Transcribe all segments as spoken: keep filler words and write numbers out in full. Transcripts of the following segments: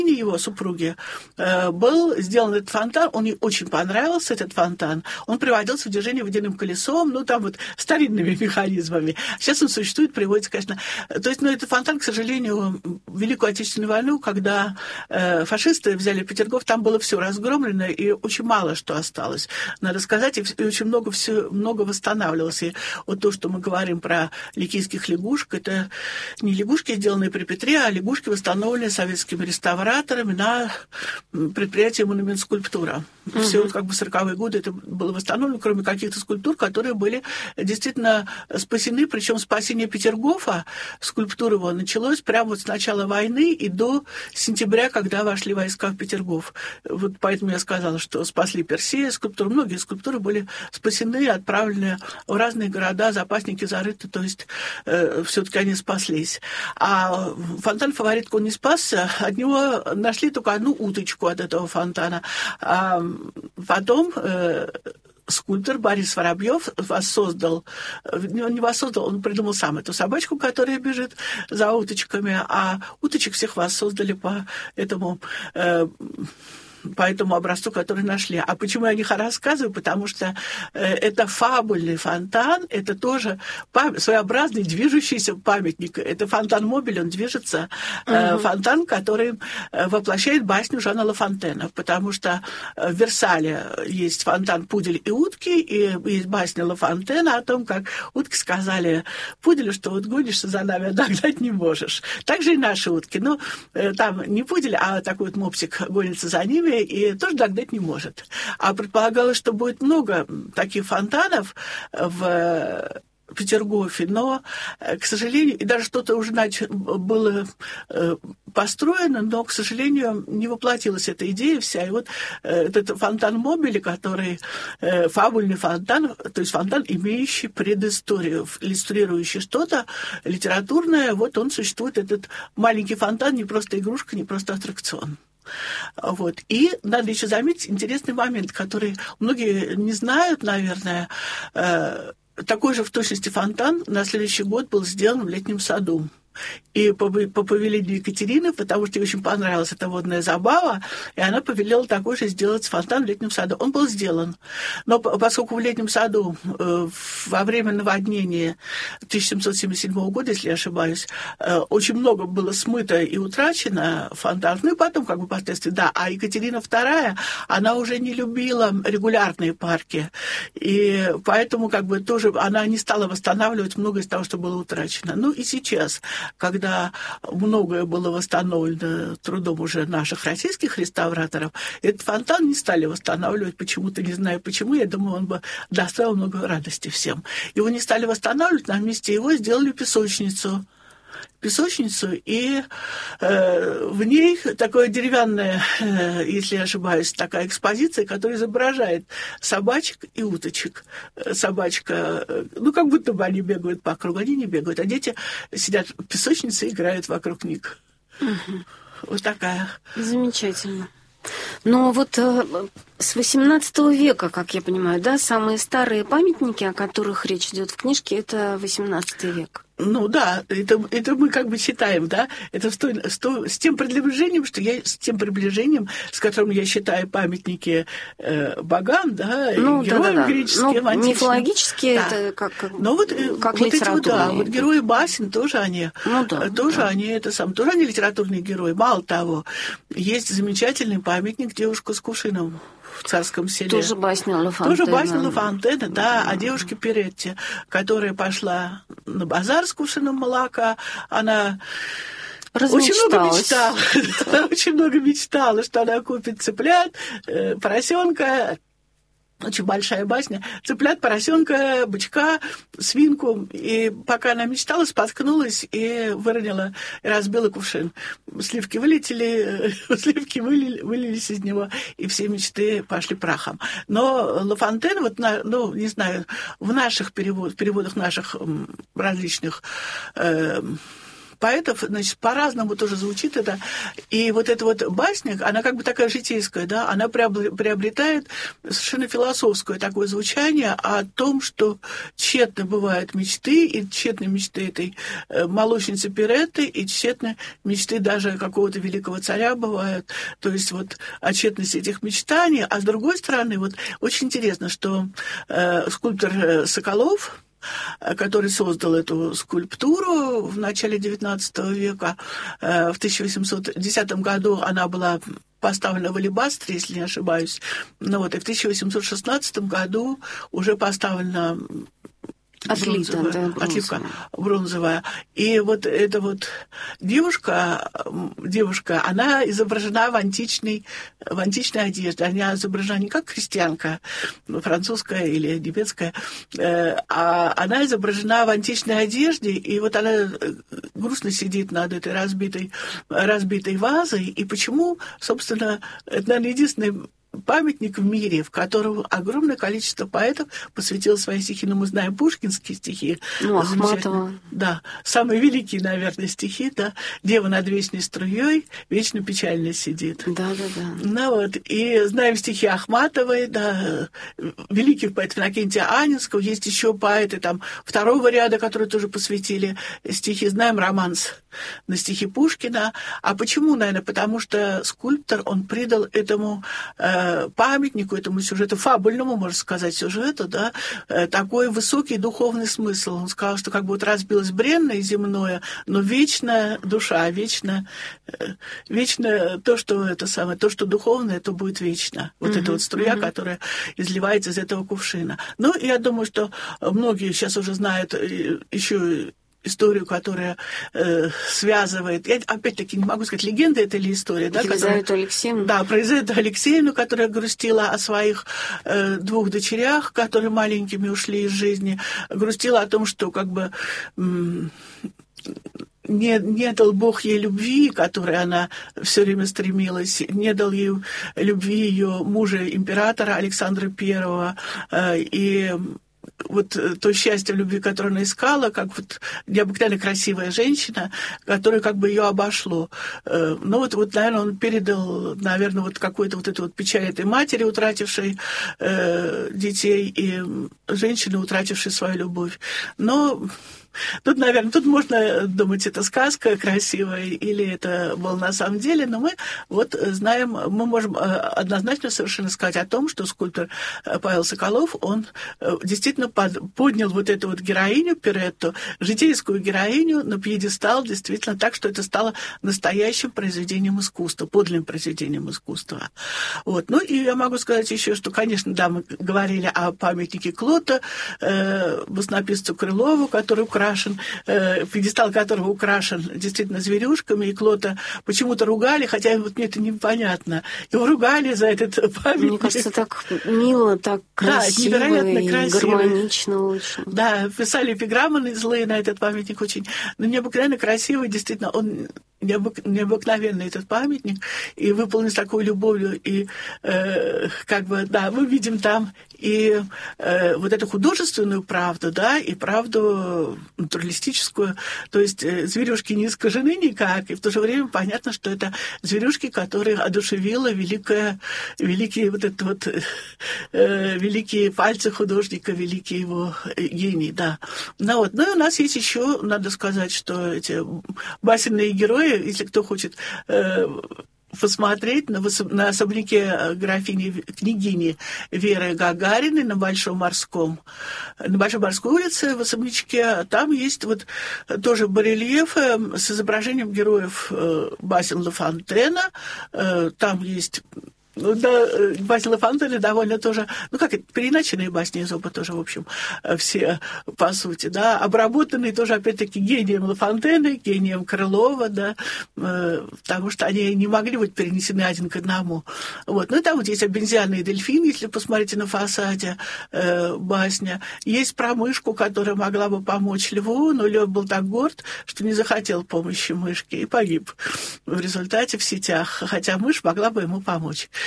его супруги был сделан этот фонтан, он ей очень понравился, этот фонтан. Он приводился в движение водяным колесом, ну, там вот старинными механизмами. Сейчас он существует, приводится, конечно... То есть, ну, этот фонтан, к сожалению, в Великую Отечественную войну, когда фашисты взяли Петергоф, там было все разгромлено, и очень мало что осталось, надо сказать, и очень много, все, много восстанавливалось. И вот то, что мы говорим про ликийских лягушек, это не лягушки, сделанные при Петре, а лягушки, восстановленные советскими реставраторами на предприятии «Монумент скульптура». Uh-huh. Все вот как бы сороковые годы это было восстановлено, кроме каких-то скульптур, которые были действительно спасены. Причем спасение Петергофа, скульптура его, началось прямо вот с начала войны и до сентября, когда вошли войска в Петергоф. Вот поэтому я сказала, что спасли Персея скульптуру. Многие скульптуры были спасены, отправлены в разные города, запасники зарыты, то есть э, все-таки они спаслись. А фонтан «Фаворитка» он не спасся, от него нашли только одну уточку от этого фонтана. А потом э, скульптор Борис Воробьев воссоздал, он не воссоздал, он придумал сам эту собачку, которая бежит за уточками, а уточек всех воссоздали по этому... Э, по этому образцу, который нашли. А почему я о них рассказываю? Потому что э, это фабульный фонтан, это тоже пам- своеобразный движущийся памятник. Это фонтан Мобиль, он движется. Э, uh-huh. Фонтан, который э, воплощает басню Жана Ла Фонтена, потому что в Версале есть фонтан «Пудель и утки», и есть басня Ла Фонтена о том, как утки сказали пуделю, что вот гонишься за нами, а догнать не можешь. Так же и наши утки. Ну, э, там не пудель, а такой вот мопсик гонится за ними, и тоже догнать не может. А предполагалось, что будет много таких фонтанов в Петергофе, но, к сожалению, и даже что-то уже нач... было построено, но, к сожалению, не воплотилась эта идея вся. И вот этот фонтан Мобиля, который фабульный фонтан, то есть фонтан, имеющий предысторию, иллюстрирующий что-то литературное, вот он существует, этот маленький фонтан, не просто игрушка, не просто аттракцион. Вот. И надо еще заметить интересный момент, который многие не знают, наверное. Такой же в точности фонтан на следующий год был сделан в Летнем саду. И по, по повелению Екатерины, потому что ей очень понравилась эта водная забава, и она повелела такой же сделать фонтан в Летнем саду. Он был сделан. Но поскольку в Летнем саду э, во время наводнения тысяча семьсот семьдесят седьмого года, если я ошибаюсь, э, очень много было смыто и утрачено фонтанов. Ну и потом, как бы, впоследствии, да. А Екатерина вторая, она уже не любила регулярные парки. И поэтому, как бы, тоже она не стала восстанавливать многое из того, что было утрачено. Ну и сейчас, когда многое было восстановлено трудом уже наших российских реставраторов, этот фонтан не стали восстанавливать почему-то, не знаю почему, я думаю, он бы доставил много радости всем. Его не стали восстанавливать, на месте его сделали песочницу. песочницу, и э, в ней такое деревянное, э, если я ошибаюсь, такая экспозиция, которая изображает собачек и уточек. Собачка, э, ну, как будто бы они бегают по кругу, они не бегают, а дети сидят в песочнице и играют вокруг них. Угу. Вот такая. Замечательно. Но вот э, с восемнадцатого века, как я понимаю, да, самые старые памятники, о которых речь идет в книжке, это восемнадцатый век. Ну да, это, это мы как бы считаем, да, это с, той, с, той, с тем приближением, что я, с тем приближением, с которым я считаю памятники э, богам, да, ну, героям да, да, да. греческим, ну, античным. Мифологические да. это как, как, Но вот, как вот эти вот, да, литературные. вот герои басен тоже они, ну, да, тоже да. они, это сам, тоже они литературные герои. Мало того, есть замечательный памятник «Девушка с кувшином» в Царском селе. Тоже басня Ла Фонтена. Тоже басня Ла Фонтена, да, о девушке Перетте, которая пошла на базар с кувшином молока. Она очень много мечтала, она очень много мечтала, что она купит цыплят, поросенка. Очень большая басня. Цыплят, поросенка, бычка, свинку. И пока она мечтала, споткнулась и выронила, и разбила кувшин. Сливки вылетели, сливки вылили, вылились из него, и все мечты пошли прахом. Но Ла Фонтен, вот, на, ну, не знаю, в наших переводах, в переводах наших различных э, поэтов, значит, по-разному тоже звучит это. И вот эта вот басня, она как бы такая житейская, да, она приобретает совершенно философское такое звучание о том, что тщетны бывают мечты, и тщетны мечты этой молочницы Перетты, и тщетны мечты даже какого-то великого царя бывают. То есть вот о тщетности этих мечтаний. А с другой стороны, вот очень интересно, что э, скульптор Соколов, который создал эту скульптуру в начале девятнадцатого века, в тысяча восемьсот десятом году она была поставлена в алебастре, если не ошибаюсь. Ну вот, и в тысяча восемьсот шестнадцатом году уже поставлена Отлита, бронзовая, да, бронзовая. отливка бронзовая. И вот эта вот девушка, девушка, она изображена в античной, в античной одежде. Она изображена не как христианка, французская или немецкая, а она изображена в античной одежде, и вот она грустно сидит над этой разбитой, разбитой вазой. И почему, собственно, это, наверное, единственный памятник в мире, в котором огромное количество поэтов посвятило свои стихи. Ну, мы знаем пушкинские стихи. Ну, Ахматова. Да, самые великие, наверное, стихи, да. «Дева над вечной струей вечно печально сидит». Да, да, да. Ну вот, и знаем стихи Ахматовой, да, великих поэтов Иннокентия Анинского. Есть еще поэты там второго ряда, которые тоже посвятили стихи. Знаем романс на стихи Пушкина. А почему, наверное? Потому что скульптор, он придал этому э, памятнику, этому сюжету, фабульному, можно сказать, сюжету, да, э, такой высокий духовный смысл. Он сказал, что как бы вот разбилось бренное земное, но вечная душа, вечно, э, вечно то, что это самое, то, что духовное, это будет вечно. Вот mm-hmm. эта вот струя, mm-hmm. которая изливается из этого кувшина. Ну, я думаю, что многие сейчас уже знают еще историю, которая э, связывает... Я опять-таки не могу сказать, легенда это или история. Да, Елизавету которая, Алексеевну. Да, про Елизавету Алексеевну, которая грустила о своих э, двух дочерях, которые маленькими ушли из жизни. Грустила о том, что как бы... М- Не, не дал Бог ей любви, к которой она все время стремилась, не дал ей любви ее мужа, императора Александра Первого, э, и вот то счастье в любви, которое она искала, как вот необыкновенно красивая женщина, которая как бы ее обошло. Ну вот, вот, наверное, он передал, наверное, вот какую-то вот эту вот печаль этой матери, утратившей э, детей, и женщины, утратившей свою любовь. Но тут, наверное, тут можно думать, это сказка красивая или это было на самом деле, но мы вот знаем, мы можем однозначно совершенно сказать о том, что скульптор Павел Соколов, он действительно под, поднял вот эту вот героиню Перетту, житейскую героиню на пьедестал, действительно так, что это стало настоящим произведением искусства, подлинным произведением искусства. Вот. Ну и я могу сказать еще, что, конечно, да, мы говорили о памятнике Клота, э, баснописцу Крылову, который украшен, э, пьедестал которого украшен действительно зверюшками, и Клота почему-то ругали, хотя вот мне это непонятно. Его ругали за этот памятник. Мне кажется, так мило, так красиво, да, невероятно красиво, гармонично очень. Да, писали эпиграммы злые на этот памятник очень, но необыкновенно красивый, действительно, он необык... необыкновенный этот памятник, и выполнен с такой любовью, и э, как бы, да, мы видим там и э, вот эту художественную правду, да, и правду натуралистическую, то есть э, зверюшки не искажены никак, и в то же время понятно, что это зверюшки, которые одушевила великая, великие вот это вот э, великие пальцы художника, великий его гений, да. Ну вот, ну и у нас есть еще, надо сказать, что эти басенные герои, если кто хочет э, посмотреть на, на особняке графини княгини Веры Гагариной на Большом Морском, на Большой Морской улице в особнячке, там есть вот тоже барельефы с изображением героев э, басен Ла Фонтена, э, там есть... Ну, да, басни Ла Фонтена довольно тоже, ну, как это, переиначенные басни Эзопа тоже, в общем, все, по сути, да, обработанные тоже, опять-таки, гением Ла Фонтена, гением Крылова, да, э, потому что они не могли быть перенесены один к одному. Вот. Ну, и там вот есть обезьяны и дельфин, если посмотрите на фасаде э, басня. Есть про мышку, которая могла бы помочь льву, но лев был так горд, что не захотел помощи мышки и погиб в результате в сетях, хотя мышь могла бы ему помочь.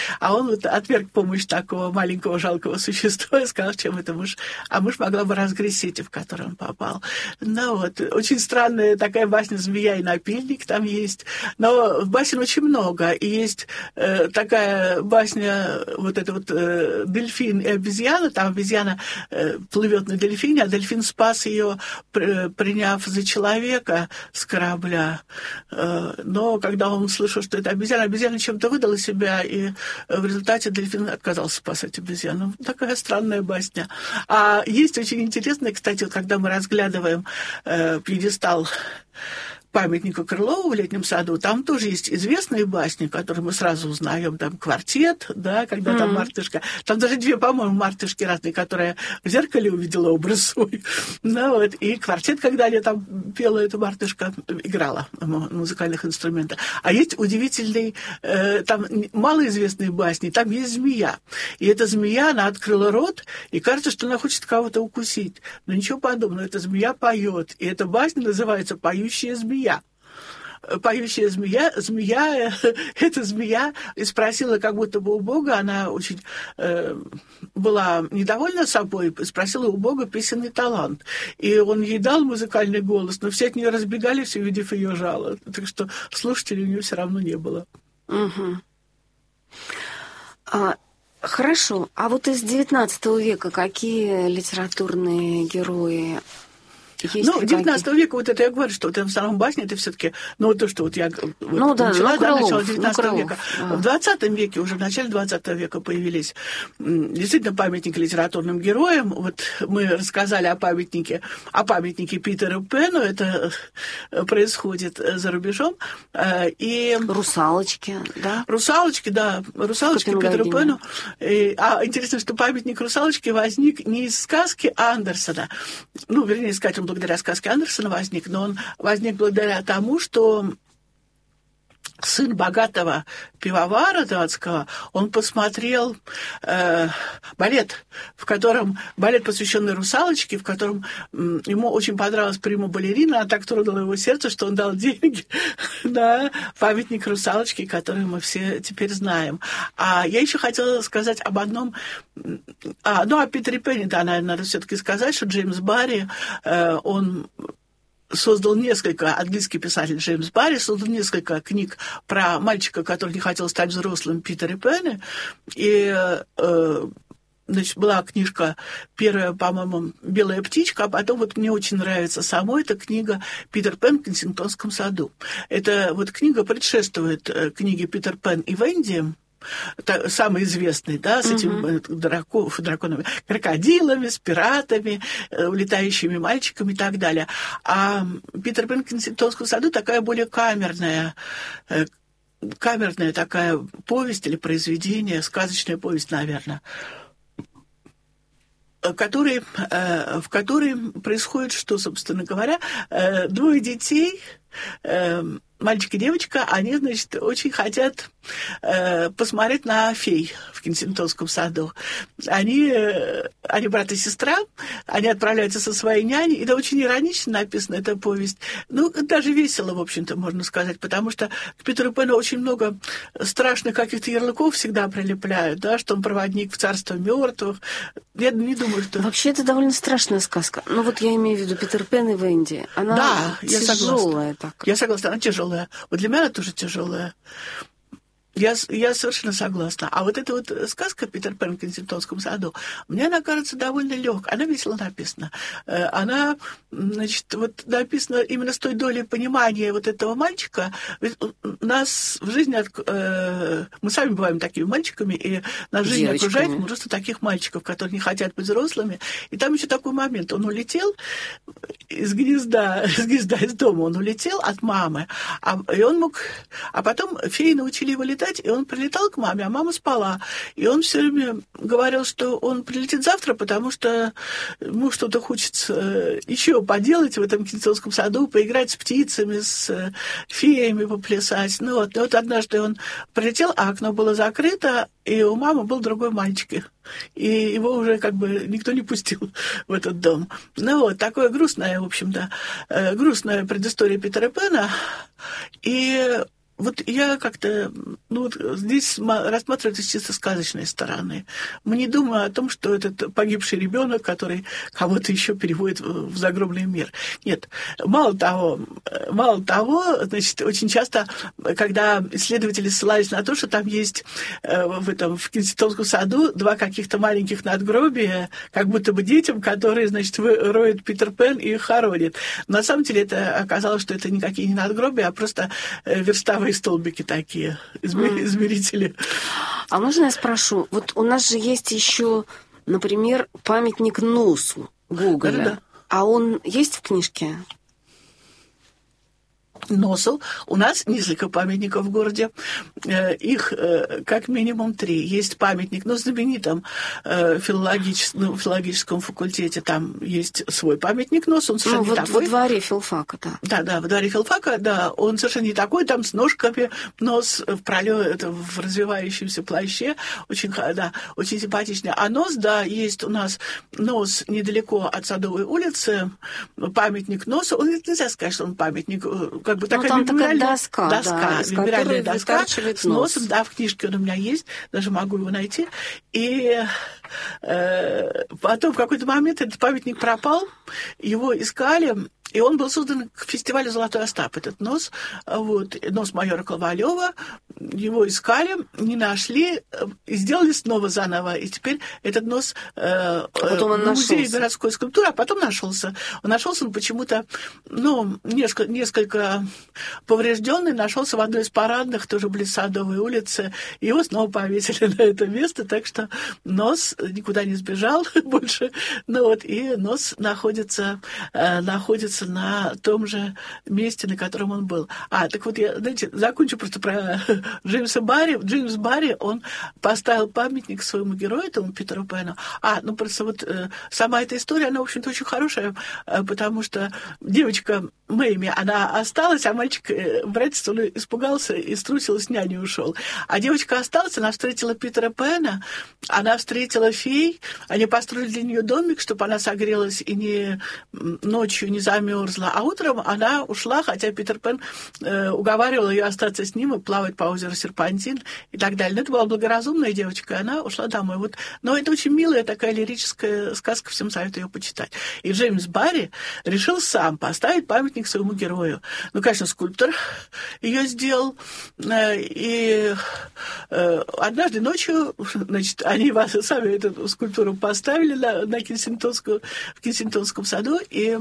А он вот отверг помощь такого маленького жалкого существа и сказал, чем это мышь. А мышь могла бы разгрызть сети, в которые он попал. Ну вот, очень странная такая басня «Змея и напильник» там есть. Но басен очень много. И есть э, такая басня, вот эта вот э, «Дельфин и обезьяна». Там обезьяна э, плывет на дельфине, а дельфин спас ее, при, приняв за человека с корабля. Э, но когда он услышал, что это обезьяна, обезьяна чем-то выдала себя, и в результате дельфин отказался спасать обезьяну. Такая странная басня. А есть очень интересная, кстати, вот когда мы разглядываем э, пьедестал памятнику Крылову в Летнем саду, там тоже есть известные басни, которые мы сразу узнаем. Там «Квартет», да, когда mm-hmm. там мартышка. Там даже две, по-моему, мартышки разные, которая в зеркале увидела образ свой. Ну, вот. И «Квартет», когда она там пела, эта мартышка играла на музыкальных инструментах. А есть удивительный, э, там малоизвестные басни, там есть змея. И эта змея, она открыла рот, и кажется, что она хочет кого-то укусить. Но ничего подобного. Эта змея поет. И эта басня называется «Поющая змея». Поющая змея, змея, эта змея и спросила как будто бы у Бога, она очень э, была недовольна собой, спросила у Бога песенный талант. И он ей дал музыкальный голос, но все от нее разбегались, увидев ее жало. Так что слушателей у нее все равно не было. Угу. А, хорошо. А вот из девятнадцатого века какие литературные герои? Есть ну, девятнадцатого века, вот это я говорю, что вот в основном басне, это все-таки, ну, вот то, что вот я вот ну, да, начала, ну, да, Крылов, начало девятнадцатого ну, века. А. В двадцатом веке, уже в начале двадцатого века появились действительно памятники литературным героям. Вот мы рассказали о памятнике, о памятнике Питеру Пэну, это происходит за рубежом. И... Русалочки, да? Русалочки, да, русалочки Питеру Пэну. И, а интересно, что памятник русалочки возник не из сказки Андерсона, ну, вернее сказать, он благодаря сказке Андерсона возник, но он возник благодаря тому, что сын богатого пивовара датского, он посмотрел э, балет, в котором балет, посвященный русалочке, в котором м, ему очень понравилась прима-балерина, она так тронула его сердце, что он дал деньги на памятник русалочке, который мы все теперь знаем. А я еще хотела сказать об одном... А, ну, о Питере Пэне, да, наверное, надо все-таки сказать, что Джеймс Барри, э, он... создал несколько, английский писатель Джеймс Барри создал несколько книг про мальчика, который не хотел стать взрослым, Питера Пэна. И, э, значит, была книжка первая, по-моему, «Белая птичка», а потом вот мне очень нравится самой эта книга «Питер Пэн в Кенсингтонском саду». Эта вот книга предшествует книге «Питер Пэн и Венди», самый известный, да, с этими uh-huh. драко, драконами, крокодилами, с пиратами, улетающими мальчиками и так далее. А Питер Пэн в Кенсингтонском саду такая более камерная, камерная такая повесть или произведение, сказочная повесть, наверное, который, в которой происходит, что, собственно говоря, двое детей, мальчик и девочка, они, значит, очень хотят э, посмотреть на фей в Кенсингтонском саду. Они, э, они брат и сестра, они отправляются со своей няней, и это очень иронично написано, эта повесть. Ну, даже весело, в общем-то, можно сказать, потому что к Питеру Пэну очень много страшных каких-то ярлыков всегда прилепляют, да, что он проводник в царство мертвых. Я не думаю, что... Вообще, это довольно страшная сказка. Ну, вот я имею в виду Питер Пэн и Венди. Она да, тяжелая я так. Я согласна, она тяжелая. Вот для меня она тоже тяжелая. Я, я совершенно согласна. А вот эта вот сказка «Питер Пэн в Кенсингтонском саду», мне она кажется довольно легкой. Она весело написана. Она, значит, вот написана именно с той долей понимания вот этого мальчика. Ведь у нас в жизни... Мы сами бываем такими мальчиками, и нас в жизни окружает множество таких мальчиков, которые не хотят быть взрослыми. И там еще такой момент. Он улетел из гнезда, из гнезда, из дома. Он улетел от мамы. А, и он мог... А потом феи научили его летать, и он прилетал к маме, а мама спала. И он все время говорил, что он прилетит завтра, потому что ему что-то хочется еще поделать в этом Кенсингтонском саду, поиграть с птицами, с феями, поплясать. Ну вот, и вот однажды он прилетел, а окно было закрыто, и у мамы был другой мальчик. И его уже как бы никто не пустил в этот дом. Ну вот, такое грустное, в общем-то, грустная предыстория Питера Пэна. И Вот я как-то, ну вот здесь рассматриваю это с чисто сказочной стороны. Мы не думаем о том, что этот погибший ребенок, который кого-то еще переводит в загробный мир. Нет, мало того, мало того, значит, очень часто, когда исследователи ссылались на то, что там есть в этом в Кенсингтонском саду два каких-то маленьких надгробия, как будто бы детям, которые, значит, роют Питер Пен и их хоронят. На самом деле это оказалось, что это никакие не надгробия, а просто верстовые столбики такие, измерители. А можно я спрошу? Вот у нас же есть еще, например, памятник носу Гоголя. Да-да. А он есть в книжке? Носу. У нас несколько памятников в городе. Их как минимум три. Есть памятник, ну, знаменитом филологическом, ну, филологическом факультете, там есть свой памятник Носу. Он совершенно ну, не вот такой. Во дворе филфака, да. Да, да, во дворе филфака, да. Он совершенно не такой, там с ножками, нос в пролёт, в развивающемся плаще. Очень, да, очень симпатичный. А нос, да, есть у нас нос недалеко от Садовой улицы, памятник Носу. Он, нельзя сказать, что он памятник, как бы такая ну, мемориальная доска, доска, да, мемориальная доска с носом, нос. Да, в книжке он у меня есть, даже могу его найти. И э, потом в какой-то момент этот памятник пропал, его искали, и он был создан к фестивалю «Золотой Остап», этот нос, вот, нос майора Ковалева. Его искали, не нашли, и сделали снова заново. И теперь этот нос э, в музее городской скульптуры, а потом нашелся. Он нашелся, он почему-то, ну, несколько, несколько поврежденный, нашелся в одной из парадных, тоже близ Садовой улицы. И его снова повесили на это место, так что нос никуда не сбежал больше. Ну вот, и нос находится, э, находится на том же месте, на котором он был. А, так вот, я, знаете, закончу просто про Джеймса Барри. Джеймс Барри, он поставил памятник своему герою, этому Питеру Пену. А, ну просто вот э, сама эта история, она, в общем-то, очень хорошая, э, потому что девочка Мэйми, она осталась, а мальчик, э, братец, он испугался и струсил, с няней ушел. А девочка осталась, она встретила Питера Пена, она встретила фей, они построили для нее домик, чтобы она согрелась и не, ночью не замерзла. А утром она ушла, хотя Питер Пен э, уговаривал ее остаться с ним и плавать по озеру Серпантин и так далее. Но это была благоразумная девочка, и она ушла домой. Вот. Но это очень милая такая лирическая сказка, всем советую ее почитать. И Джеймс Барри решил сам поставить памятник своему герою. Ну, конечно, скульптор ее сделал. И однажды ночью, значит, они сами эту скульптуру поставили на, на Кенсингтонскую, в Кенсингтонском саду, и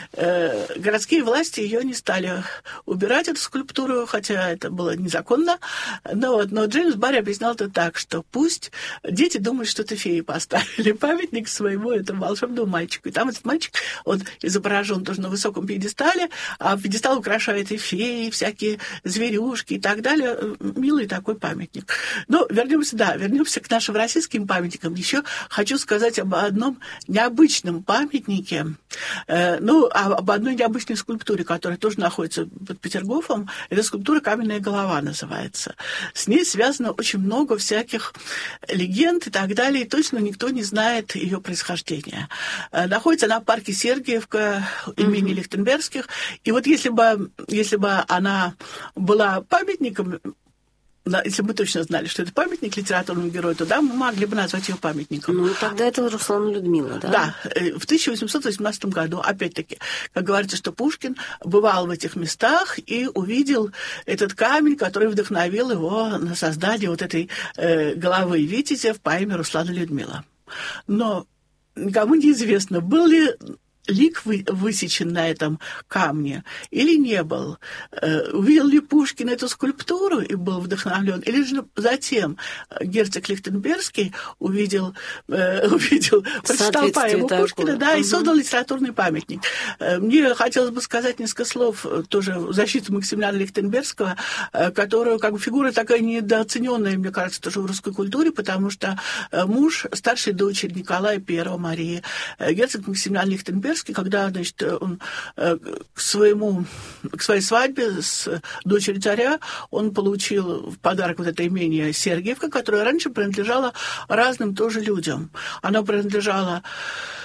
э, городские власти ее не стали убирать, эту скульптуру, хотя это было незаконно. Но, вот, но Джеймс Барри объяснял это так, что пусть дети думают, что это феи поставили памятник своему этому волшебному мальчику. И там этот мальчик, он изображен тоже на высоком пьедестале, а пьедестал украшает и феи, всякие зверюшки и так далее. Милый такой памятник. Но вернемся, да, вернемся к нашим российским памятникам. Еще хочу сказать об одном необычном памятнике, э, ну, об одной необычной скульптуре, которая тоже находится под Петергофом. Это скульптура «Каменная голова» называется. С ней связано очень много всяких легенд и так далее, и точно никто не знает ее происхождения. Э, находится она в парке Сергиевка имени mm-hmm. Лихтенбергских. И вот если бы, если бы она была памятником, если бы мы точно знали, что это памятник литературному герою, то да, мы могли бы назвать ее памятником. Ну, тогда это Руслан и Людмила, да? Да. В тысяча восемьсот восемнадцатом году, опять-таки, как говорится, что Пушкин бывал в этих местах и увидел этот камень, который вдохновил его на создание вот этой э, головы Витязя в поэме «Руслан и Людмила». Но никому неизвестно, был ли лик вы, высечен на этом камне или не был? Э, увидел ли Пушкин эту скульптуру и был вдохновлен? Или же затем герцог Лихтенбергский увидел, э, увидел прочитал поэму Пушкина, да, угу. и создал литературный памятник. Э, мне хотелось бы сказать несколько слов тоже в защиту Максимилиана Лихтенбергского, э, которая как бы фигура такая недооцененная, мне кажется, тоже в русской культуре, потому что э, муж старшей дочери Николая Первого Марии, э, герцог Максимилиан Лихтенбергский, когда, значит, он э, к своему, к своей свадьбе с дочерью царя, он получил в подарок вот это имение Сергиевка, которое раньше принадлежало разным тоже людям. Оно принадлежало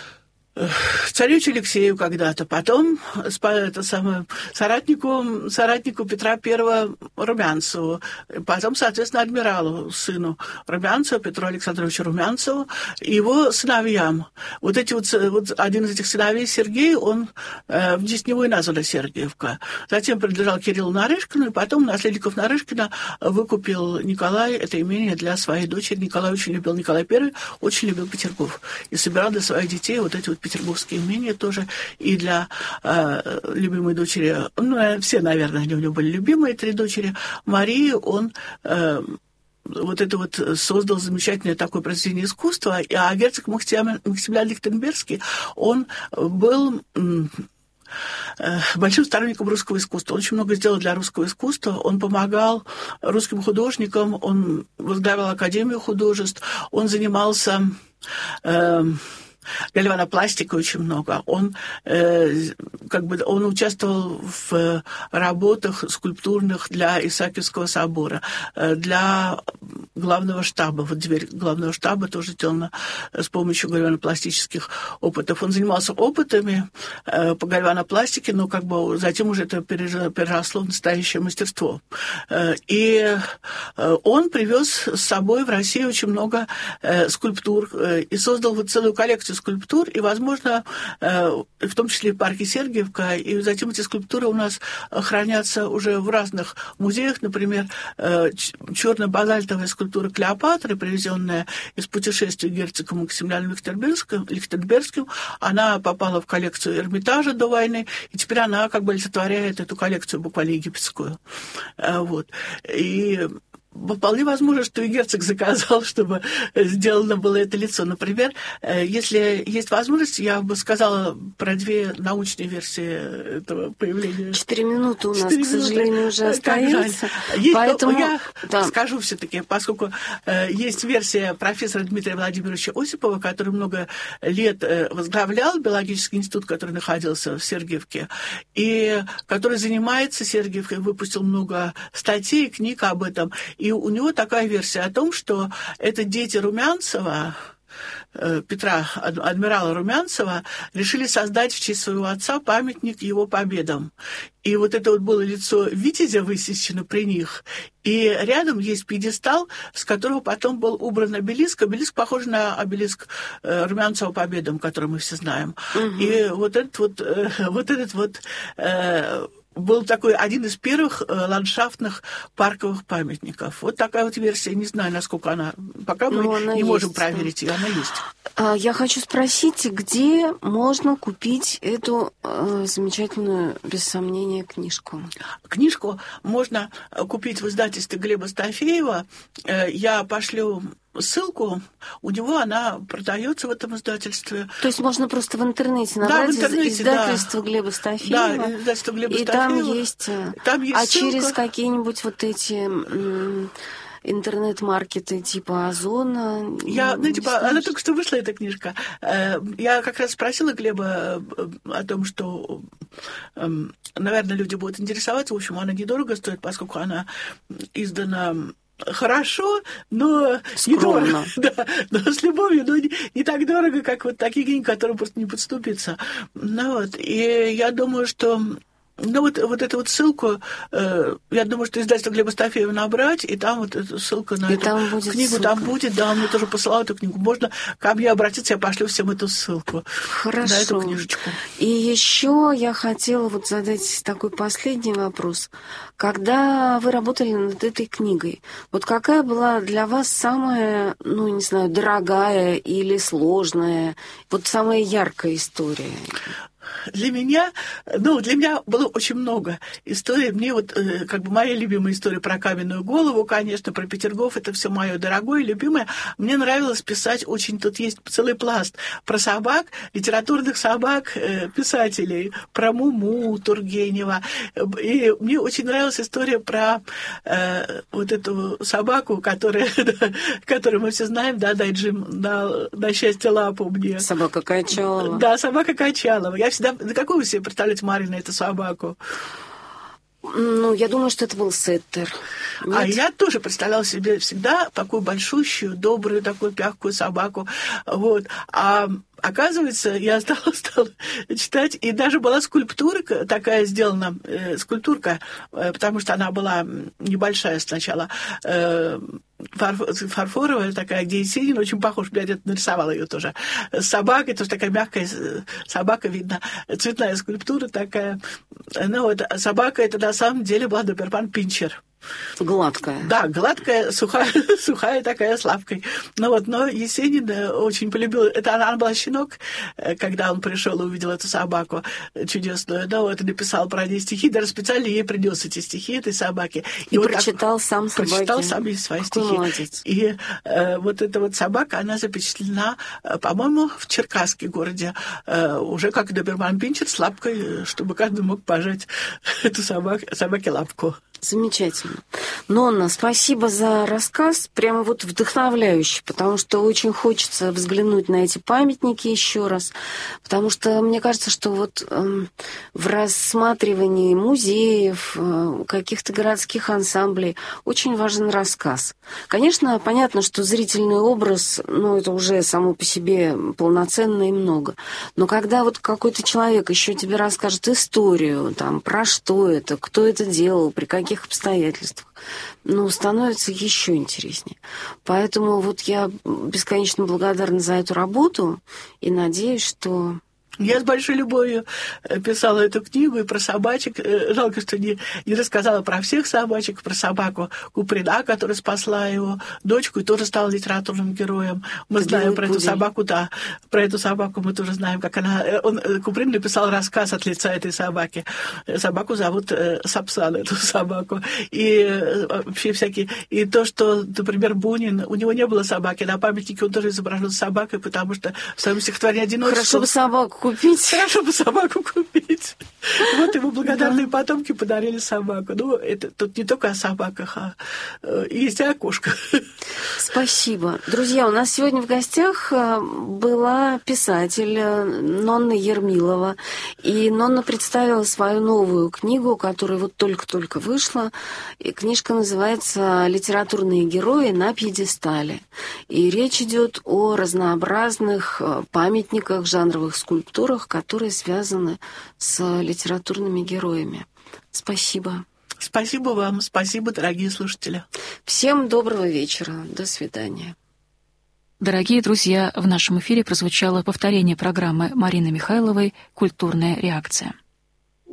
царевичу Алексею когда-то, потом это самое, соратнику, соратнику Петра Первого Румянцеву, потом, соответственно, адмиралу, сыну Румянцева, Петру Александровичу Румянцеву, и его сыновьям. Вот, эти вот, вот один из этих сыновей, Сергей, он э, в честь него и названа Сергиевка. Затем принадлежал Кириллу Нарышкину, и потом наследников Нарышкина выкупил Николай это имение для своей дочери. Николай очень любил, Николай Первый очень любил Петергоф и собирал для своих детей вот эти вот петербургские имения тоже, и для э, любимой дочери, ну, все, наверное, у него были любимые три дочери, Марии, он э, вот это вот создал замечательное такое произведение искусства, а герцог Максимилиан, Максимилиан Лихтенбергский, он был... большим сторонником русского искусства. Он очень много сделал для русского искусства. Он помогал русским художникам, он возглавил Академию художеств, он занимался... Э, гальванопластикой очень много. Он, э, как бы, он участвовал в работах скульптурных для Исаакиевского собора, э, для главного штаба. Вот дверь главного штаба тоже сделана с помощью гальванопластических опытов. Он занимался опытами э, по гальванопластике, но как бы затем уже это переросло в настоящее мастерство. Э, и э, он привез с собой в Россию очень много э, скульптур э, и создал вот целую коллекцию скульптур, и, возможно, в том числе в парке Сергиевка, и затем эти скульптуры у нас хранятся уже в разных музеях, например, черно-базальтовая скульптура Клеопатры, привезенная из путешествия герцога Максимилианом Лихтенбергским, она попала в коллекцию Эрмитажа до войны, и теперь она как бы олицетворяет эту коллекцию буквально египетскую. Вот. И вполне возможно, что и герцог заказал, чтобы сделано было это лицо. Например, если есть возможность, я бы сказала про две научные версии этого появления. Четыре минуты у нас, Четыре к сожалению, минуты. уже остается. Есть, поэтому я да. скажу все-таки, поскольку есть версия профессора Дмитрия Владимировича Осипова, который много лет возглавлял биологический институт, который находился в Сергиевке, и который занимается Сергиевкой, выпустил много статей, книг об этом. И у него такая версия о том, что это дети Румянцева, Петра, адмирала Румянцева, решили создать в честь своего отца памятник его победам. И вот это вот было лицо Витязя высечено при них. И рядом есть пьедестал, с которого потом был убран обелиск. Обелиск похож на обелиск Румянцева победам, который мы все знаем. Угу. И вот этот вот, вот этот вот был такой один из первых э, ландшафтных парковых памятников. Вот такая вот версия. Не знаю, насколько она... Пока мы не есть, можем проверить ее, она есть. Я хочу спросить, где можно купить эту э, замечательную, без сомнения, книжку? Книжку можно купить в издательстве Глеба Стафеева. Э, я пошлю ссылку, у него она продается в этом издательстве. То есть можно просто в интернете набрать, да, в интернете, издательство, да, Глеба Стафеева, да, издательство Глеба и Стафеева. Там есть... Там есть а ссылка. Через какие-нибудь вот эти... интернет-маркеты типа Озона. Я, ну, типа, она только что вышла, эта книжка. Я как раз спросила Глеба о том, что, наверное, люди будут интересоваться. В общем, она недорого стоит, поскольку она издана хорошо, но скромно. Не дорого, да, но с любовью, но не, не так дорого, как вот такие книги, к которым просто не подступиться. Ну вот, и я думаю, что... Ну, вот, вот эту вот ссылку, э, я думаю, что издательство Глеба Стафеева набрать, и там вот эту ссылку на и эту там будет книгу ссылка. Там будет, да, он мне тоже посылал эту книгу. Можно ко мне обратиться, я пошлю всем эту ссылку. Хорошо. На эту книжечку. И еще я хотела вот задать такой последний вопрос. Когда вы работали над этой книгой, вот какая была для вас самая, ну, не знаю, дорогая или сложная, вот самая яркая история? Для меня, ну, для меня было очень много историй. Мне вот, э, как бы, моя любимая история про каменную голову, конечно, про Петергоф, это все мое дорогое, любимое. Мне нравилось писать очень, тут есть целый пласт про собак, литературных собак, э, писателей, про Муму Тургенева. И мне очень нравилась история про э, вот эту собаку, которая, которую мы все знаем, да, дай Джим, на, на счастье лапу мне. Собака Качалова. Да, собака Качалова. Я всегда... Да какую вы себе представляете, Марина, эту собаку? Ну, я думаю, что это был сеттер. Нет? А я тоже представляла себе всегда такую большущую, добрую, такую мягкую собаку. Вот. А оказывается, я стала, стала читать, и даже была скульптура такая сделана, э, скульптурка, э, потому что она была небольшая сначала, э, фарфоровая такая, где Есенин очень похож, я где-то нарисовала ее тоже, с собакой, тоже такая мягкая собака, видно, цветная скульптура такая. Ну вот, собака это на самом деле была доберман Пинчер. Гладкая. Да, гладкая, сухая, сухая такая, с лапкой. Ну вот, но Есенин очень полюбил... Это она, она была щенок, когда он пришел и увидел эту собаку чудесную. Да, вот, и написал про нее стихи, даже специально ей принес эти стихи этой собаки. И, и вот прочитал так, сам собаки. Прочитал сам свои Какой стихи. Молодец. И э, вот эта вот собака, она запечатлена, по-моему, в Черкасске городе, э, уже как доберман Пинчер с лапкой, чтобы каждый мог пожать эту собаку, собаке лапку. Замечательно. Нонна, спасибо за рассказ, прямо вот вдохновляющий, потому что очень хочется взглянуть на эти памятники еще раз, потому что мне кажется, что вот э, в рассматривании музеев, э, каких-то городских ансамблей очень важен рассказ. Конечно, понятно, что зрительный образ, ну, это уже само по себе полноценно и много, но когда вот какой-то человек еще тебе расскажет историю, там, про что это, кто это делал, при каких каких обстоятельствах, ну, становится еще интереснее. Поэтому вот я бесконечно благодарна за эту работу и надеюсь, что... Я с большой любовью писала эту книгу и про собачек. Жалко, что не, не рассказала про всех собачек, про собаку Куприна, которая спасла его дочку и тоже стала литературным героем. Мы знаем Белый про пудель. Эту собаку, да, про эту собаку мы тоже знаем, как она... Он, Куприн написал рассказ от лица этой собаки. Собаку зовут Сапсан, эту собаку. И вообще всякие... И то, что, например, Бунин, у него не было собаки, на памятнике он тоже изображен с собакой, потому что в своем стихотворении «Одиночество». Хорошо бы собаку купить. Хорошо бы собаку купить. Вот ему благодарные да. потомки подарили собаку. Ну, это тут не только о собаках, а есть и о кошках. Спасибо. Друзья, у нас сегодня в гостях была писатель Нонна Ермилова. И Нонна представила свою новую книгу, которая вот только-только вышла. И книжка называется «Литературные герои на пьедестале». И речь идет о разнообразных памятниках, жанровых скульптурах, которые связаны с литературными героями. Спасибо. Спасибо вам, спасибо, дорогие слушатели. Всем доброго вечера. До свидания. Дорогие друзья, в нашем эфире прозвучало повторение программы Марины Михайловой «Культурная реакция».